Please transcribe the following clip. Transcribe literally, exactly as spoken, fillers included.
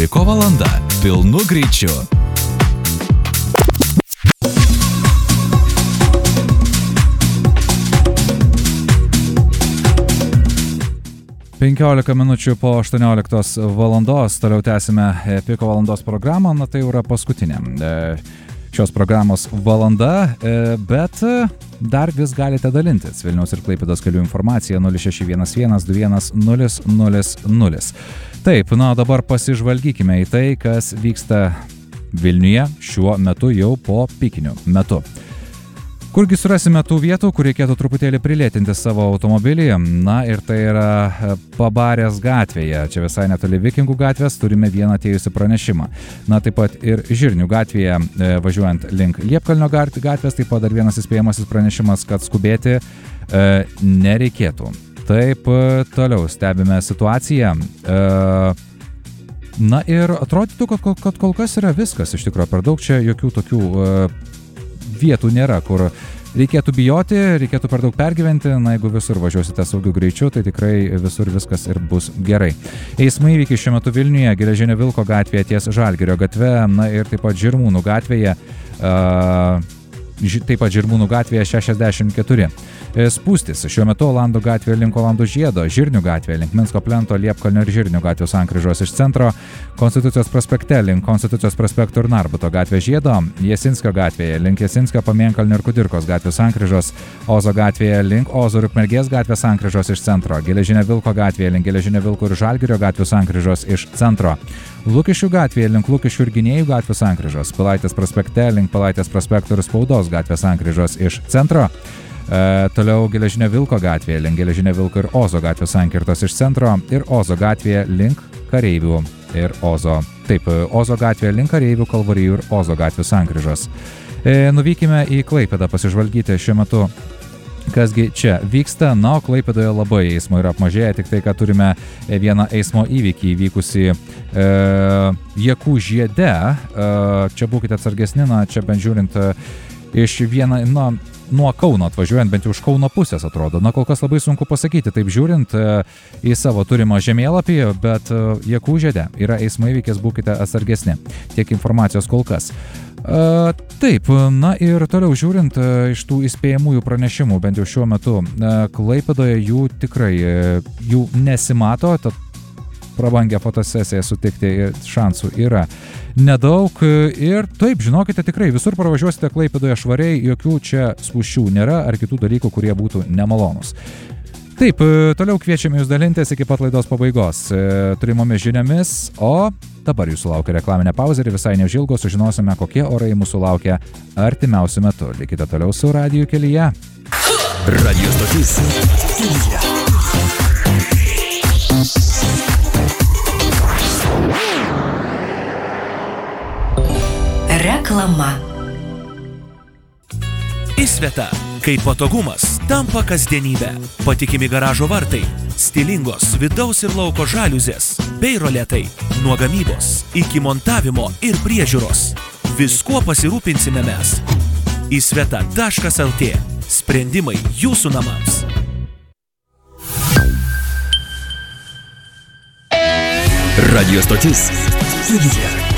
Piko valanda pilnu greičiu. penkiolika minučių po aštuonioliktos valandos, toliau tęsime Piko valandos programą, na tai yra paskutinė šios programos valanda, bet dar vis galite dalintis Vilniaus ir Klaipėdos kelių informacija nulis šeši vienas vienas du vienas nulis nulis nulis. Taip, na dabar pasižvalgykime į tai, kas vyksta Vilniuje šiuo metu jau po pikiniu metu. Kurgi surasime tų vietų, kur reikėtų truputėlį prilėtinti savo automobilį, na ir tai yra Pabarės gatvėje, čia visai netoli Vikingų gatvės, turime vieną atėjusį pranešimą. Na taip pat ir Žirnių gatvėje, važiuojant link Liepkalnio gatvės, taip pat dar vienas įspėjamasis pranešimas, kad skubėti e, nereikėtų. Taip, toliau stebime situaciją. E, na ir atrodytų, kad, kad kol kas yra viskas, iš tikrųjų, per daug čia jokių tokių e, vietų nėra, kur reikėtų bijoti, reikėtų per daug pergyventi, na jeigu visur važiuosite saugiu greičiu, tai tikrai visur viskas ir bus gerai. Eismo įvykiai šiuo metu Vilniuje, Geležinio Vilko gatvėje ties Žalgirio gatve, na ir taip pat Žirmūnų gatvėje, uh, taip pat Žirmūnų gatvėje šešiasdešimt keturi. Spūstis šiuo metu Olandų gatvėje link Olandų žiedo, Žirnių gatvėje link Minsko plento, Liepkalnio ir Žirnių gatvių sankryžos iš centro, Konstitucijos prospekte link Konstitucijos prospekto ir Narbuto gatvės žiedo, Jasinskio gatvėje link Jasinskio, Pamėnkalnio ir Kudirkos gatvių sankryžos, Ozo gatvėje link Ozo ir Ukmergės gatvės sankryžos iš centro, Geležinio Vilko gatvėje link Geležinio Vilko ir Žalgirio gatvių sankryžos iš centro, Lukiškių gatvėje link Lukiškių ir Gynėjų gatvių sankryžos, Pilaitės prospekte link Pilaitės prospekto ir Spaudos gatvės sankryžos iš centro. E, toliau Geležinio Vilko gatvėje link Geležinio Vilko ir Ozo gatvės sankirtos iš centro ir Ozo gatvėje link Kareivių ir Ozo. Taip, Ozo gatvėje link Kareivių, Kalvarijų ir Ozo gatvių sankryžos. E, nuvykime į Klaipėdą pasižvalgyti šiuo metu, kasgi čia vyksta. Na, o Klaipėdoje labai eismo yra apmažėję, tik tai, kad turime vieną eismo įvykį įvykusį e, Jakų žiede. E, čia būkite atsargesni, na, čia bent žiūrint e, iš vieną, na, nuo Kauno atvažiuojant, bent jau iš Kauno pusės atrodo. Na, kol kas labai sunku pasakyti, taip žiūrint e, į savo turimą žemėlapį, bet e, Jakų žiede yra eismo įvykis, būkite atsargesni. Tiek informacijos kol kas. E, taip, na ir toliau žiūrint e, iš tų įspėjamųjų pranešimų, bent jau šiuo metu, e, Klaipėdoje jų tikrai e, jų nesimato, tad prabangę fotosesiją sutikti šansų yra nedaug. Ir taip, žinokite, tikrai visur pravažiuosite Klaipėdoje švariai, jokių čia spūsčių nėra ar kitų dalykų, kurie būtų nemalonus. Taip, toliau kviečiame jūs dalintis iki pat laidos pabaigos turimomis žiniomis, o dabar jūsų laukia reklaminė pauzė ir visai neužilgo sužinosime, kokie orai mūsų laukia artimiausiu metu. Likite toliau su Radijų kelyje. Radio stotis. Reklama. Įsveta, kai patogumas tampa kasdienybė. Patikimi garažo vartai, stilingos vidaus ir lauko žaliuzės, bei roletai. Nuo gamybos iki montavimo ir priežiūros. Viskuo pasirūpinsime mes. Įsveta taškas lt. Sprendimai jūsų namams. Radio stotis. Studija.